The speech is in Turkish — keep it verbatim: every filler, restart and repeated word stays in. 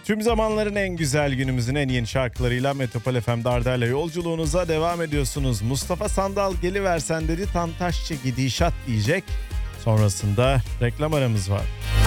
Tüm zamanların en güzel, günümüzün en yeni şarkılarıyla Metropol F M'de Arda'yla yolculuğunuza devam ediyorsunuz. Mustafa Sandal geliversen dedi, Tantaşçı gidişat diyecek. Sonrasında reklam aramız var.